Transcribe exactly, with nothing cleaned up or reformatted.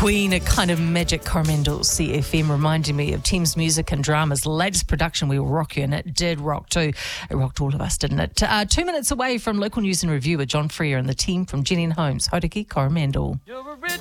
Queen, a kind of magic Coromandel C F M, reminding me of Thames Music and Drama's latest production, We Will Rock You, and it did rock too. It rocked all of us, didn't it? Uh, two minutes away from local news and review with John Freer and the team from Jenny and Holmes, Hauraki Coromandel.